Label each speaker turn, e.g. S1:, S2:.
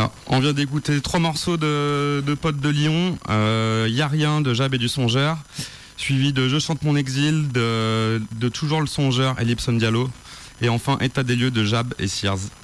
S1: Alors, on vient d'écouter 3 morceaux de Potes de Lyon. Y a rien de Jab et du Songeur, suivi de Je chante mon exil de Toujours le Songeur et Lipson Diallo, et enfin État des lieux de Jab et Sears.